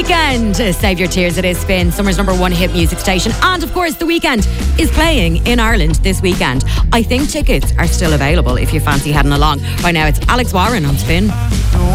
Weekend. Save your tears, it is Spin, summer's #1 hit music station. And of course, The Weekend is playing in Ireland this weekend. I think tickets are still available if you fancy heading along. Right now, it's Alex Warren on Spin.